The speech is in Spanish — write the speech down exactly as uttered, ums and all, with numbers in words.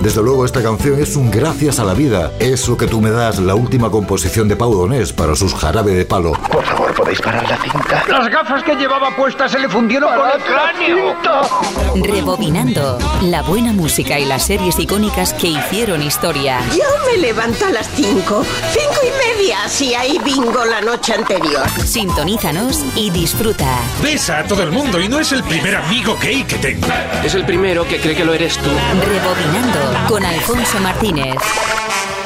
Desde luego esta canción es un gracias a la vida. Eso que tú me das, la última composición de Pau Donés para sus Jarabe de Palo. Por favor, ¿podéis parar la cinta? Las gafas que llevaba puestas se le fundieron con el cráneo. Rebobinando. La buena música y las series icónicas que hicieron historia. Yo me levanto a las cinco. Cinco y media, si hay bingo la noche anterior. Sintonízanos y disfruta. Besa a todo el mundo y no es el primer amigo gay que tengo. Es el primero que cree que lo eres tú. Rebobinando con Alfonso Martínez.